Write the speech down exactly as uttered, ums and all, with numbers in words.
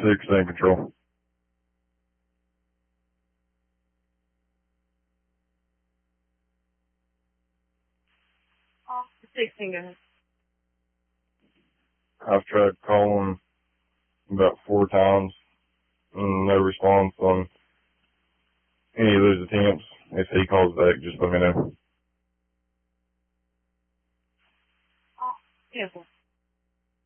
six, in control. Officer sixteen, go ahead. I've tried calling about four times and no response on any of those attempts. If he calls back, just let me know. Officer ten four.